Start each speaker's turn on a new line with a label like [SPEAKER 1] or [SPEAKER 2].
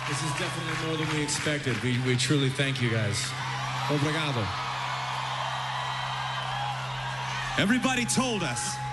[SPEAKER 1] This is definitely more than we expected. We truly thank you guys. Obrigado.
[SPEAKER 2] Everybody told us